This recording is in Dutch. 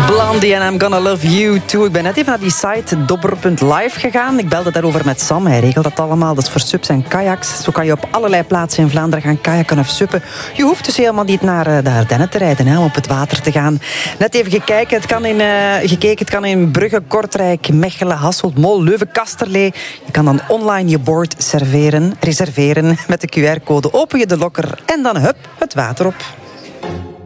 Blondie en I'm Gonna Love You Too. Ik ben net even naar die site dobber.live gegaan. Ik belde daarover met Sam. Hij regelt dat allemaal. Dat is voor subs en kayaks. Zo kan je op allerlei plaatsen in Vlaanderen gaan kajakken of suppen. Je hoeft dus helemaal niet naar de Ardennen te rijden, hè, om op het water te gaan. Net even gekeken. Het kan in Brugge, Kortrijk, Mechelen, Hasselt, Mol, Leuven, Kasterlee. Je kan dan online je board reserveren met de QR-code. Open je de lokker en dan hup, het water op.